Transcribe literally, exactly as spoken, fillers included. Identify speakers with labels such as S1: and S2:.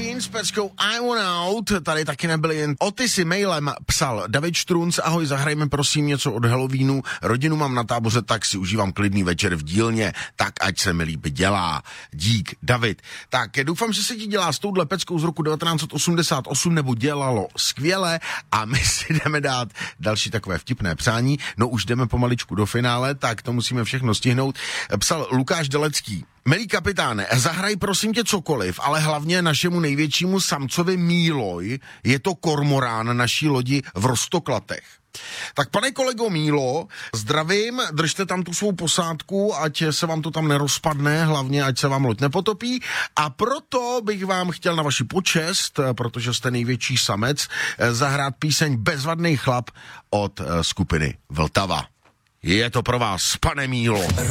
S1: Queen s peckou I Want Out. Tady taky nebyli jen Otisy mailem psal David Štrunc. Ahoj, zahrajme prosím něco od Halloweenu. Rodinu mám na táboře, tak si užívám klidný večer v dílně. Tak ať se mi líp dělá. Dík, David. Tak doufám, že se ti dělá s touhle peckou z roku devatenáct osmdesát osm, nebo dělalo skvěle, a my si jdeme dát další takové vtipné přání. No už jdeme pomaličku do finále, tak to musíme všechno stihnout. Psal Lukáš Delecký. Milý kapitáne, zahraj prosím tě cokoliv, ale hlavně našemu největšímu samcovi Míloj, je to kormorán naší lodi v Roztoklatech. Tak pane kolego Mílo, zdravím, držte tam tu svou posádku, ať se vám to tam nerozpadne, hlavně ať se vám loď nepotopí, a proto bych vám chtěl na vaši počest, protože jste největší samec, zahrát píseň Bezvadný chlap od skupiny Vltava. Je to pro vás, pane Mílo.